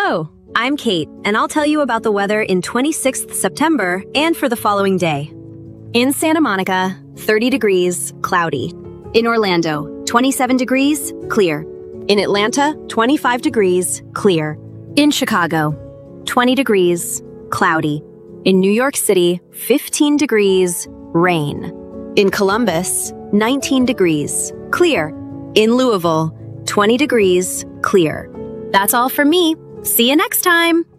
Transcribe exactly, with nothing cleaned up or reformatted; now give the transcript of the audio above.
Hello, I'm Kate, and I'll tell you about the weather in twenty-sixth September and for the following day. In Santa Monica, thirty degrees, cloudy. In Orlando, twenty-seven degrees, clear. In Atlanta, twenty-five degrees, clear. In Chicago, twenty degrees, cloudy. In New York City, fifteen degrees, rain. In Columbus, nineteen degrees, clear. In Louisville, twenty degrees, clear. That's all from me. See you next time.